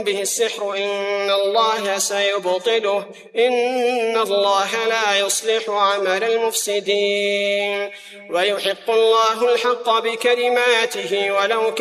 به السحر إن الله سيبطله إن الله لا يصلح عمل المفسدين ويحق الله الحق بكلماته ولو